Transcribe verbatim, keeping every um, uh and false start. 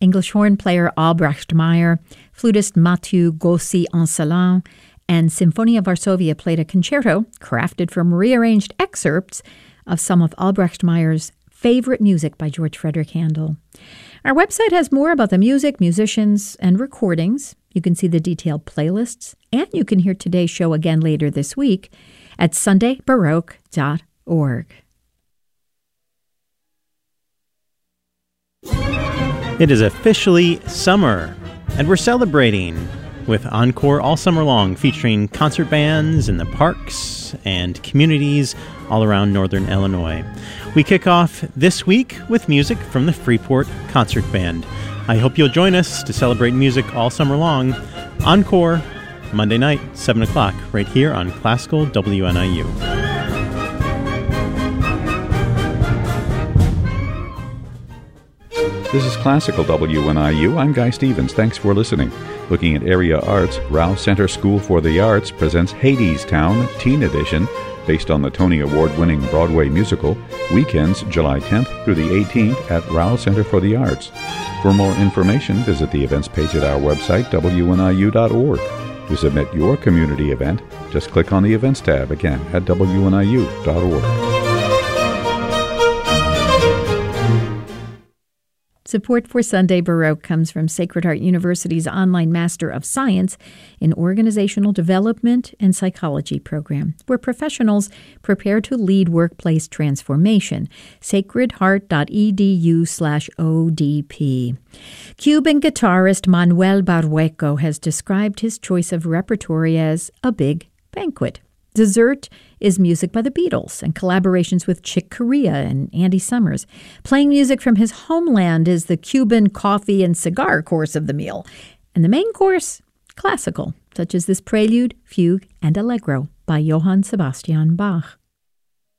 English horn player Albrecht Meyer, flutist Mathieu Gaucy-Ancelin, and Symphonia Varsovia played a concerto crafted from rearranged excerpts of some of Albrecht Meyer's favorite music by George Frederick Handel. Our website has more about the music, musicians, and recordings. You can see the detailed playlists, and you can hear today's show again later this week at sunday baroque dot org. It is officially summer, and we're celebrating with Encore all summer long, featuring concert bands in the parks and communities all around northern Illinois. We kick off this week with music from the Freeport Concert Band. I hope you'll join us to celebrate music all summer long. Encore, Monday night, seven o'clock, right here on Classical W N I U. This is Classical W N I U. I'm Guy Stevens. Thanks for listening. Looking at area arts, Rouse Center School for the Arts presents Hadestown Teen Edition, based on the Tony Award-winning Broadway musical, weekends July tenth through the eighteenth at Rouse Center for the Arts. For more information, visit the events page at our website, W N I U dot org. To submit your community event, just click on the Events tab, again, at W N I U dot org. Support for Sunday Baroque comes from Sacred Heart University's online Master of Science in Organizational Development and Psychology program, where professionals prepare to lead workplace transformation. sacredheart.edu slash ODP. Cuban guitarist Manuel Barrueco has described his choice of repertory as a big banquet. Dessert is music by the Beatles and collaborations with Chick Corea and Andy Summers. Playing music from his homeland is the Cuban coffee and cigar course of the meal. And the main course, classical, such as this prelude, fugue, and allegro by Johann Sebastian Bach.